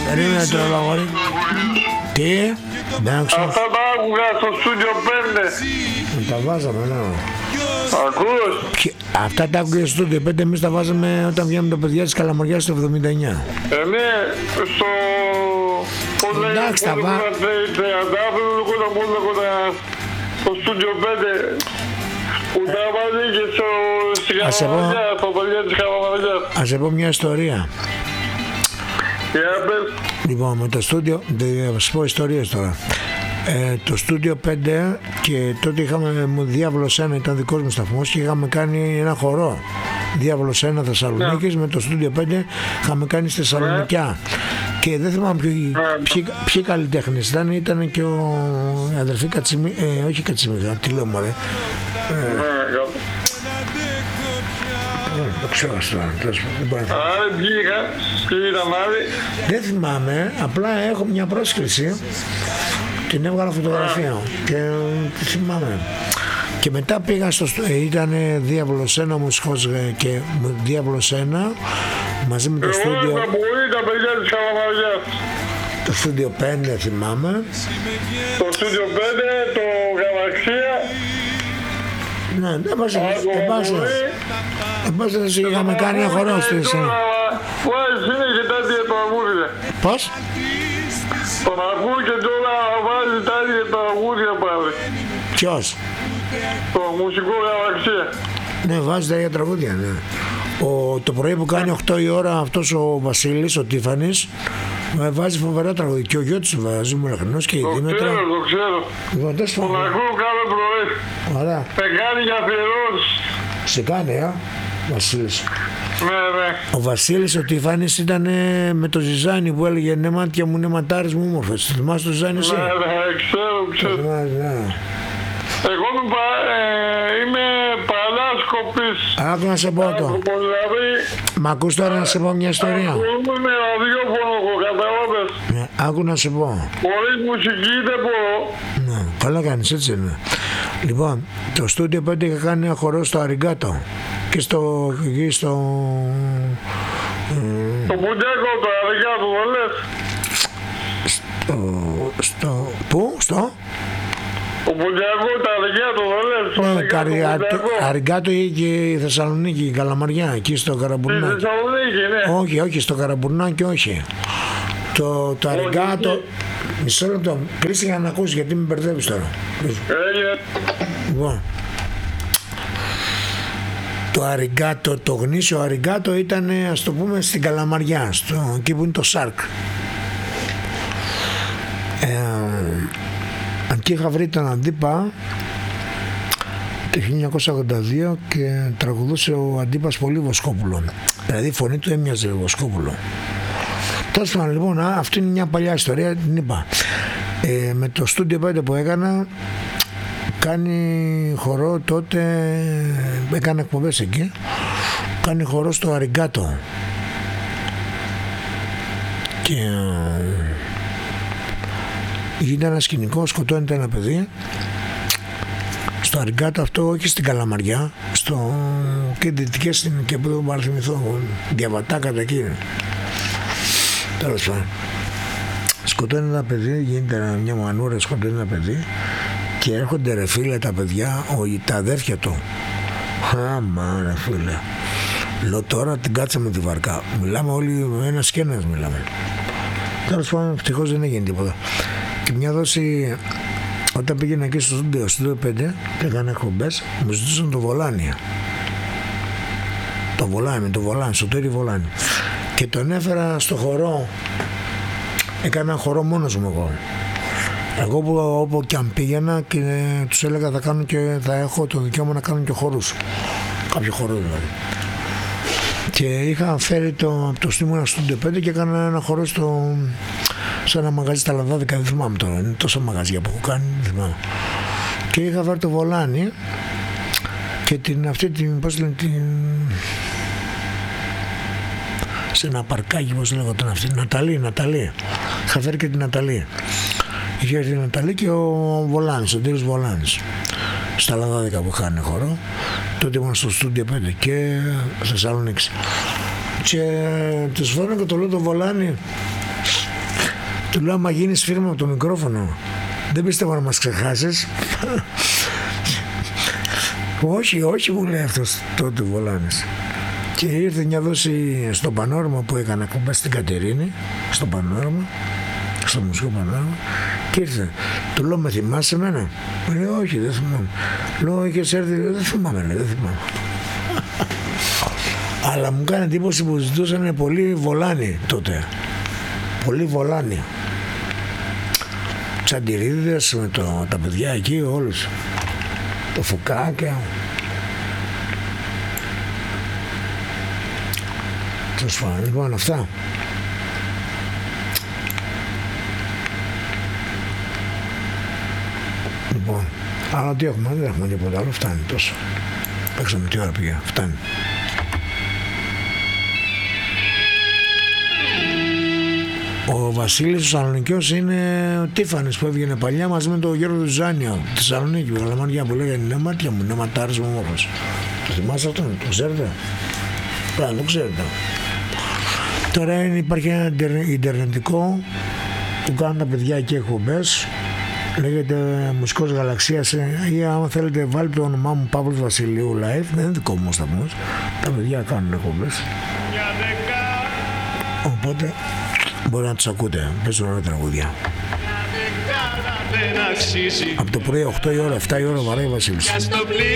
Περίμενε το λαγόρι. Τι? Αυτά τα άκουγα στο στούντιο 5. Τα βάζαμε, ναι. Ακούς? Αυτά τα άκουγα στο στούντιο 5, εμείς τα βάζαμε όταν βγαίνουν τα παιδιά της Καλαμαριάς το 79. Ναι, στο... Εντάξει, τα βάζαμε. Στο στούντιο 5 που τα βάζει και στο παιδιά της Καλαμαριάς. Ας σε πω μια ιστορία. Λοιπόν, με το στούντιο, θα σας πω ιστορίες τώρα. Το στούντιο 5 και τότε είχαμε Διάβολος 1, ήταν δικός μου σταθμός και είχαμε κάνει ένα χορό. Διάβολος 1 Θεσσαλονίκης, με το στούντιο 5 είχαμε κάνει στη Θεσσαλονικιά. Και δεν θυμάμαι ποιοι καλλιτέχνες ήταν και ο αδερφή όχι Κατσιμίχα, τι λέω μωρέ. Το ξέρω τώρα, δεν θυμάμαι, απλά έχω μια πρόσκληση, την έβγαλα φωτογραφία και τη θυμάμαι. Και μετά πήγα ήταν Διάβολος 1 μουσικός και Διάβολος 1 μαζί με το στούντιο. Το στούντιο 5 θυμάμαι. Το στούντιο 5, το Γαλαξία. Ναι, δεν πας να είχαμε κάνει ένα χορό στη Πώς είναι και τέτοια τραγούδια. Πώς? Τον ακούω και τώρα βάζει τέτοια τραγούδια πάλι. Ποιος? Το μουσικό Γαλαξία. Ναι, βάζει τέτοια τραγούδια, ναι. Το πρωί που κάνει 8 η ώρα αυτός ο Βασίλης, ο Τίφανης, βάζει φοβερά τραγούδια. Και ο Γιώτης βάζει, ο Μελαχρινός και η Δήμητρα. Το ξέρω. Τον ακούω κάθε πρωί. Ωραία. Με κάνει για αφιερώσεις. Σε κάνει, Βασίλης. Ναι. Ο Βασίλης ο Τίφανης ήταν με το Ζιζάνι που έλεγε «Ναι μάτια μου, ναι ματάρες μου όμορφες». Θυμάσαι το Ζιζάνι εσύ? Ναι, ξέρω. Εγώ είμαι παλάσκοπης. Άκου να σε πω το. Μ' ακούς τώρα να σε πω μια ιστορία? Είμαι ραδιόφωνο, καταλάβες. Άκου να σε πω. Χωρίς μουσική δεν μπορώ. Ναι, καλά κάνεις, έτσι είναι. Λοιπόν, το στούντιο 5 είχα κάνει ένα χορό στο Αριγκάτο και στο... Το Πουντιάκο, το Αριγκάτο, δεν λες? Πού, στο? Ο Πουντιάκο, τα Αριγκάτο, δεν λες? Ναι, Αριγκάτο ή και η Θεσσαλονίκη, η Καλαμαριά, εκεί στο Καραμπουρνάκι. Στη Θεσσαλονίκη, ναι. Όχι, στο Καραμπουρνάκι όχι. Το Αριγκάτο... Μισό λεπτό, κλείσε για να ακούσει γιατί με μπερδεύεις τώρα. Λοιπόν, το Αριγκάτο, το γνήσιο Αριγκάτο ήταν, ας το πούμε, στην Καλαμαριά, εκεί που είναι το ΣΑΡΚ. Εκεί είχα βρει τον Αντίπα το 1982 και τραγουδούσε ο Αντίπας πολύ Βοσκόπουλο. Δηλαδή η φωνή του έμοιαζε Βοσκόπουλο. Τέλος πάντων, λοιπόν, αυτή είναι μια παλιά ιστορία, την είπα. Με το στούντιο 5 που έκανα, κάνει χορό τότε, έκανα εκπομπές εκεί, κάνει χορό στο Αριγκάτο. Και γίνεται ένα σκηνικό, σκοτώνεται ένα παιδί στο Αριγκάτο αυτό, όχι στην Καλαμαριά, και δυτικές και που δεν μπορώ να θυμηθώ, Διαβατάκατα εκεί. Τέλος πάντων, σκοτώνει ένα παιδί, γίνεται μια μανούρα, σκοτώνει ένα παιδί και έρχονται ρε φίλε τα παιδιά, τα αδέρφια του. Άμα ρε φίλε, λέω τώρα την κάτσαμε τη βαρκά, μιλάμε όλοι με ένα σκένας μιλάμε. Τέλος πάντων, ευτυχώς δεν έγινε τίποτα. Και μια δόση, όταν πήγαινα εκεί στο στούντιο 5 και έκανα εκπομπές, μου ζητούσαν το Βολάνι. Το Βολάνι, Σωτήρη Βολάνι. Και τον έφερα στο χορό, έκανα χορό μόνος μου εγώ. Εγώ που όπου και αν πήγαινα και τους έλεγα θα έχω το δικαίωμα να κάνω και χορούς. Κάποιο χορό δηλαδή. Και είχα φέρει το στήμωνα στο στούντιο 5 και έκανα ένα χορό σε ένα μαγαζί στα Λαδάδικα, δεν θυμάμαι τώρα, είναι τόσα μαγαζιά που έχω κάνει, δεν θυμάμαι. Και είχα φέρει το Βολάνι και πώς λένε, σε ένα παρκάκι, πώς λέγονταν αυτή, Ναταλή. Είχα φέρει και την Ναταλή. Είχε έρθει η Ναταλή και ο Βολάνης, ο Ντύρος Βολάνης. Στα Λαδάδικα που είχαν χορό. Τότε ήμουν στο στούντιο 5 και Θεσσαλονίκη. Και τους φέρνω και το λέω το Βολάνη. Του λέω, άμα γίνεις φίρμα από το μικρόφωνο, δεν πιστεύω να μας ξεχάσεις. όχι μου λέει αυτός τότε ο Βολάνης. Και ήρθε μια δόση στο Πανόραμα που έκανα εκπομπές στην Κατερίνη, στο Πανόραμα, στο Μουσικό Πανόραμα, και ήρθε. Του λέω, με θυμάσαι εμένα? Μου λέει, όχι, δεν θυμάμαι. Λέω, είχες έρθει? Δεν θυμάμαι, λέει, δεν θυμάμαι. Αλλά μου κάνει εντύπωση που ζητούσαν πολύ Βολάνη τότε. Πολύ Βολάνη. Τσαντιρίδες με τα παιδιά εκεί, όλους. Το Φουκάκια. Λοιπόν, αυτά. Λοιπόν, αλλά τι έχουμε? Δεν έχουμε τίποτα άλλο, φτάνει τόσο. Παίξαμε τι ώρα πήγα, φτάνει. Ο Βασίλης ο Σαλονικιός είναι ο Τίφανης που έβγαινε παλιά μαζί με τον Γιώργο Ζάνιο τη Θεσσαλονίκη, ο Γαλαμάνια που λέγανε είναι μάτια μου, είναι ματάρες μου μόχος. Το θυμάσαι αυτόν, το ξέρετε? Πράγμα, το ξέρετε. Τώρα υπάρχει ένα ιντερνετικό που κάνουν τα παιδιά εκεί εκπομπές, λέγεται Μουσικός Γαλαξίας, ή άμα θέλετε βάλτε το όνομά μου Παύλος Βασιλείου Live, δεν είναι δικό μου σταθμός, τα παιδιά κάνουν εκπομπές. Οπότε μπορεί να τους ακούτε, παίζουν ωραία τραγούδια. Από το πρωί 8 η ώρα, 7 η ώρα βαράει ο Βασίλης.